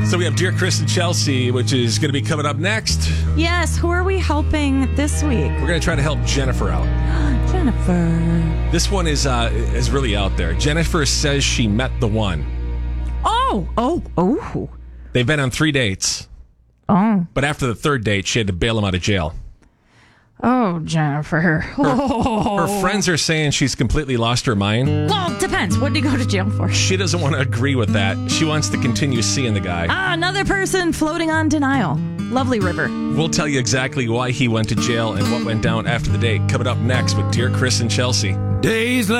So we have Dear Chris and Chelsea, which is going to be coming up next. Yes, who are we helping this week? We're going to try to help Jennifer out. Jennifer. This one is really out there. Jennifer says she met the one. Oh. They've been on 3 dates. Oh. But after the third date, she had to bail him out of jail. Oh, Jennifer. Her friends are saying she's completely lost her mind. Well, it depends. What did he go to jail for? She doesn't want to agree with that. She wants to continue seeing the guy. Another person floating on denial. Lovely river. We'll tell you exactly why he went to jail and what went down after the date. Coming up next with Dear Chris and Chelsea. Days